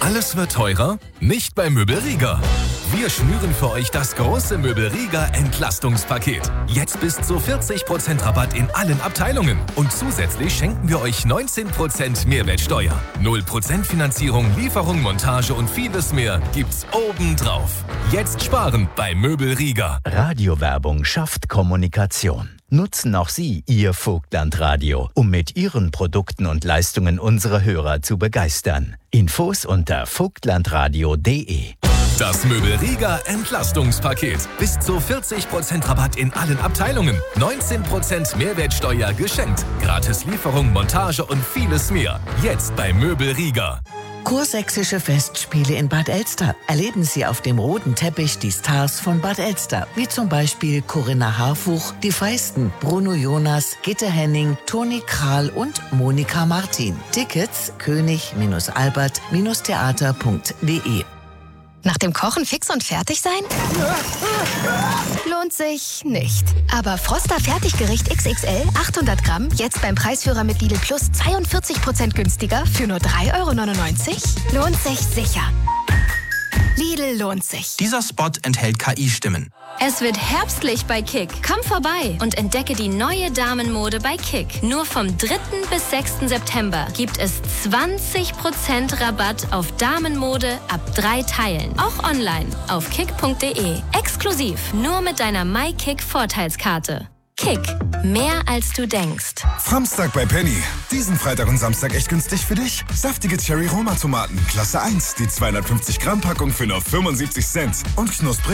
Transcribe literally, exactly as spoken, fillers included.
Alles wird teurer? Nicht bei Möbelriga. Wir schnüren für euch das große Möbelriga Entlastungspaket. Jetzt bis zu vierzig Prozent Rabatt in allen Abteilungen. Und zusätzlich schenken wir euch neunzehn Prozent Mehrwertsteuer. null Prozent Finanzierung, Lieferung, Montage und vieles mehr gibt's obendrauf. Jetzt sparen bei Möbelriga. Radiowerbung schafft Kommunikation. Nutzen auch Sie Ihr Vogtlandradio, um mit Ihren Produkten und Leistungen unsere Hörer zu begeistern. Infos unter vogtlandradio punkt de. Das Möbelriga Entlastungspaket. Bis zu vierzig Prozent Rabatt in allen Abteilungen. neunzehn Prozent Mehrwertsteuer geschenkt. Gratis Lieferung, Montage und vieles mehr. Jetzt bei Möbelriga. Kursächsische Festspiele in Bad Elster. Erleben Sie auf dem roten Teppich die Stars von Bad Elster, wie zum Beispiel Corinna Harfuch, die Feisten, Bruno Jonas, Gitte Henning, Toni Kral und Monika Martin. Tickets könig-albert theater punkt de. Nach dem Kochen fix und fertig sein? Lohnt sich nicht. Aber Froster Fertiggericht X X L achthundert Gramm jetzt beim Preisführer mit Lidl Plus zweiundvierzig Prozent günstiger für nur drei Euro neunundneunzig? Lohnt sich sicher. Lidl lohnt sich. Dieser Spot enthält K I-Stimmen. Es wird herbstlich bei Kick. Komm vorbei und entdecke die neue Damenmode bei Kick. Nur vom dritten bis sechsten September gibt es zwanzig Prozent Rabatt auf Damenmode ab drei Teilen. Auch online auf kick punkt de. Exklusiv nur mit deiner MyKick-Vorteilskarte. Kick. Mehr als du denkst. Samstag bei Penny. Diesen Freitag und Samstag echt günstig für dich? Saftige Cherry-Roma-Tomaten, Klasse eins. Die zweihundertfünfzig Gramm Packung für nur fünfundsiebzig Cent. Und knusprig